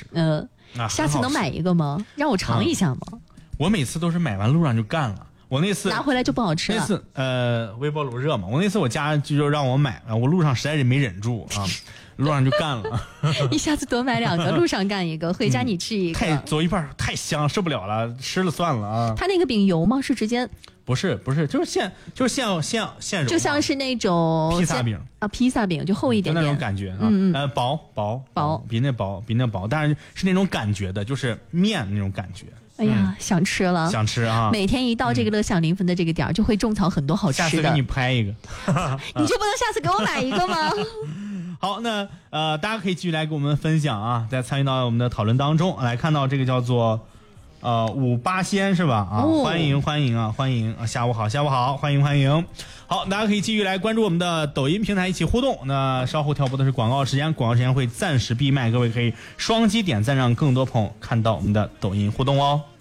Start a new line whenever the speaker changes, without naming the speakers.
下次能买一个吗？让我尝一下吗？
我每次都是买完路上就干了。我那次
拿回来就不好吃了。
那次微波炉热嘛，我那次我家就让我买，我路上实在是没忍住啊，路上就干了。
一下子多买2个，路上干一个，回家你吃一个。
走一半太香，受不了了，吃了算了啊。
它那个饼油吗？是直接？
不是，就是现揉，
就像是那种
披萨饼
啊，披萨饼就厚一点点
那种感觉啊，薄，比那薄，但是那种感觉的，就是面那种感觉。
哎呀，想吃了，
想吃啊！
每天一到这个乐享临汾的这个点儿，就会种草很多好吃的。
下次给你拍一个，
你就不能下次给我买一个吗？
好，那大家可以继续来跟我们分享啊，在参与到我们的讨论当中，来看到这个叫做五八仙是吧？啊，欢迎啊，欢迎啊！下午好，欢迎。好，大家可以继续来关注我们的抖音平台一起互动。那稍后跳播的是广告时间，广告时间会暂时闭麦，各位可以双击点赞，让更多朋友看到我们的抖音互动哦。